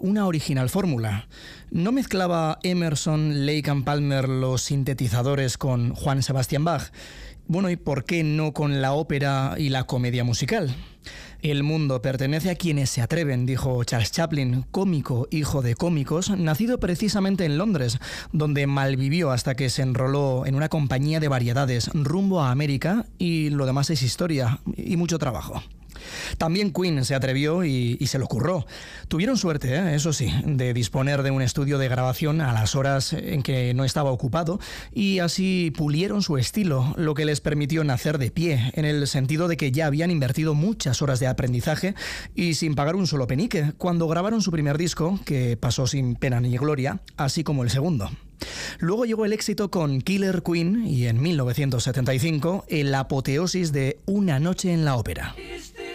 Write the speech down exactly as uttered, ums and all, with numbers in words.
una original fórmula. No mezclaba Emerson, Lake and Palmer los sintetizadores con Juan Sebastián Bach. Bueno, ¿y por qué no con la ópera y la comedia musical? El mundo pertenece a quienes se atreven, dijo Charles Chaplin, cómico, hijo de cómicos, nacido precisamente en Londres, donde malvivió hasta que se enroló en una compañía de variedades rumbo a América, y lo demás es historia y mucho trabajo. También Queen se atrevió y, y se lo curró. Tuvieron suerte, ¿eh? eso sí, de disponer de un estudio de grabación a las horas en que no estaba ocupado, y así pulieron su estilo, lo que les permitió nacer de pie, en el sentido de que ya habían invertido muchas horas de aprendizaje y sin pagar un solo penique, cuando grabaron su primer disco, que pasó sin pena ni gloria, así como el segundo. Luego llegó el éxito con Killer Queen y en mil novecientos setenta y cinco el apoteosis de Una noche en la ópera.